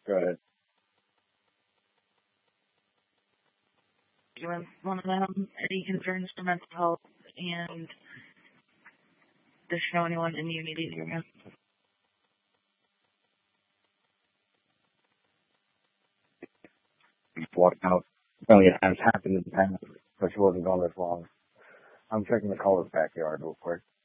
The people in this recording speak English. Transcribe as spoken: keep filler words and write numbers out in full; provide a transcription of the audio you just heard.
Go ahead. You have one of them, any concerns for mental health, and does she know anyone in the immediate area? Walked out. Apparently it has happened in the past, but she wasn't gone this long. I'm checking the caller's backyard real quick.